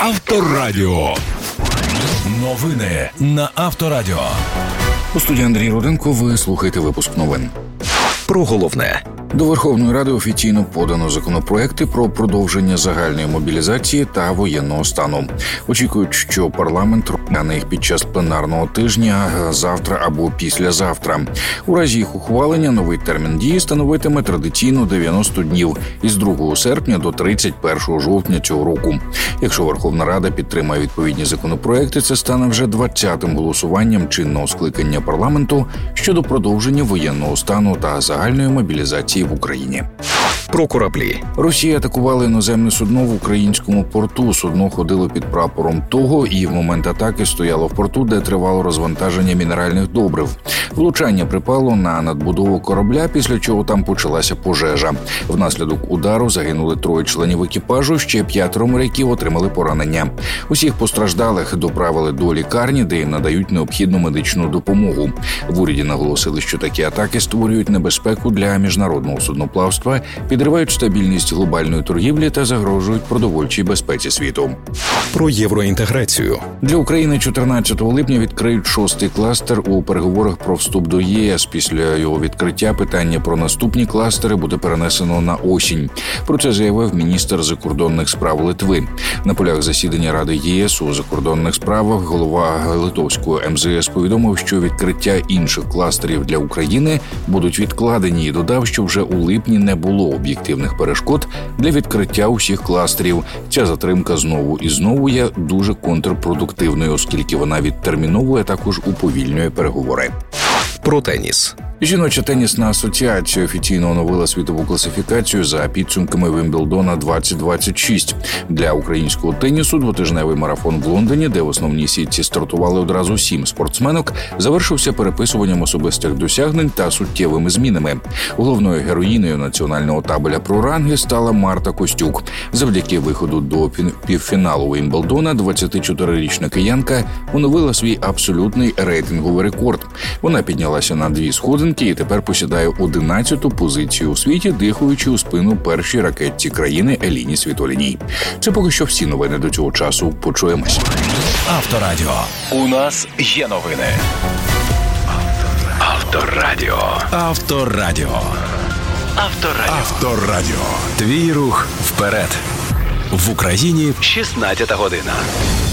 Авторадіо. Новини на Авторадіо. У студії Андрій Руденко. Ви слухаєте випуск новин. Про головне. До Верховної Ради офіційно подано законопроекти про продовження загальної мобілізації та воєнного стану. Очікують, що парламент розгляне їх під час пленарного тижня завтра або післязавтра. У разі їх ухвалення новий термін дії становитиме традиційно 90 днів із 2 серпня до 31 жовтня цього року. Якщо Верховна Рада підтримає відповідні законопроекти, це стане вже 20-тим голосуванням чинного скликання парламенту щодо продовження воєнного стану та загальної мобілізації в Україні. Про кораблі. Росія атакувала іноземне судно в українському порту. Судно ходило під прапором того і в момент атаки стояло в порту, де тривало розвантаження мінеральних добрив. Влучання припало на надбудову корабля, після чого там почалася пожежа. Внаслідок удару загинули 3 членів екіпажу, ще 5 моряків отримали поранення. Усіх постраждалих доправили до лікарні, де їм надають необхідну медичну допомогу. В уряді наголосили, що такі атаки створюють небезпеку для міжнародного судноплавства, підривають стабільність глобальної торгівлі та загрожують продовольчій безпеці світу. Про євроінтеграцію. Для України 14 липня відкриють 6-й кластер у переговорах про вступ до ЄС. Після його відкриття питання про наступні кластери буде перенесено на осінь. Про це заявив міністр закордонних справ Литви. На полях засідання Ради ЄС у закордонних справах голова литовського МЗС повідомив, що відкриття інших кластерів для України будуть відкладені і додав, що вже у липні не було об'єктивних перешкод для відкриття усіх кластерів. Ця затримка знову і знову є дуже контрпродуктивною, оскільки вона відтерміновує, також уповільнює переговори. Про теніс. Жіноча тенісна асоціація офіційно оновила світову класифікацію за підсумками Вімблдона 2026. Для українського тенісу двотижневий марафон в Лондоні, де в основній сітці стартували одразу 7 спортсменок, завершився переписуванням особистих досягнень та суттєвими змінами. Головною героїнею національного табеля про ранги стала Марта Костюк. Завдяки виходу до півфіналу Вімблдона 24-річна киянка оновила свій абсолютний рейтинговий рекорд. Вона піднялася на 2 сходинки і тепер посідає 11-ту позицію у світі, дихаючи у спину першій ракетці країни Еліні Світоліній. Це поки що всі новини до цього часу. Почуємось. Авторадіо. У нас є новини. Авторадіо. Авторадіо. Авторадіо. Авторадіо. Твій рух вперед. В Україні 16 година.